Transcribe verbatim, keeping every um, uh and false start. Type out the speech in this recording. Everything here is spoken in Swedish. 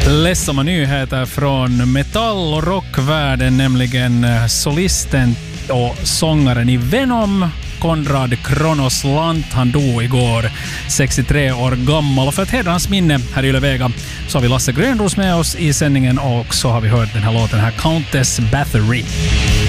Ledsamma nyheter från metall- och rockvärlden, nämligen solisten och sångaren i Venom, Konrad Kronos Lant. Han dog igår, sextiotre år gammal. Och för att hedra hans minne här i Yle Vega så har vi Lasse Grönros med oss i sändningen, och så har vi hört den här låten här, Countess Bathory.